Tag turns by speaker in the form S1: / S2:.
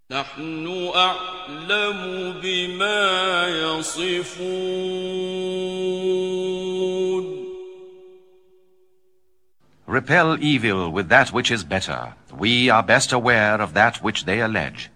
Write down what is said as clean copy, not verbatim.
S1: نحن أعلم بما يصفون.
S2: Repel evil with that which is better. We are best aware of that which they allege.